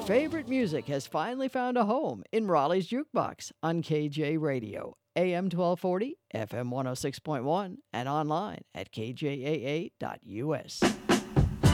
favorite music has finally found a home in Raleigh's Jukebox on KJ Radio, AM 1240, FM 106.1, and online at kjaa.us.